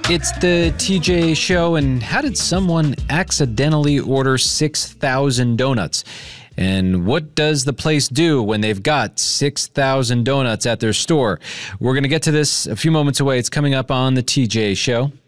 It's the TJ Show, and how did someone accidentally order 6,000 donuts? And what does the place do when they've got 6,000 donuts at their store? We're going to get to this a few moments away. It's coming up on the TJ Show.